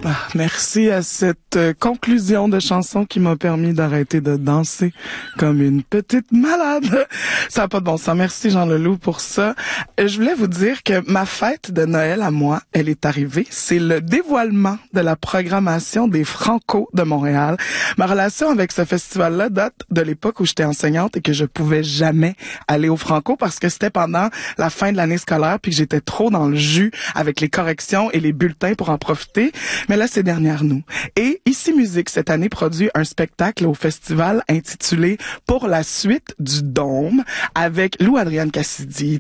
Merci à cette conclusion de chanson qui m'a permis d'arrêter de danser comme une petite malade. Ça n'a pas de bon sens. Merci Jean Leloup pour ça. Je voulais vous dire que ma fête de Noël à moi, elle est arrivée. C'est le dévoilement de la programmation des Franco de Montréal. Ma relation avec ce festival-là date de l'époque où j'étais enseignante et que je pouvais jamais aller au Franco parce que c'était pendant la fin de l'année scolaire puis que j'étais trop dans le jus avec les corrections et les bulletins pour en profiter. Mais là, c'est dernière nous. Et Ici Musique, cette année, produit un spectacle au festival intitulé Pour la suite du Dôme avec Lou Adrienne Cassidy,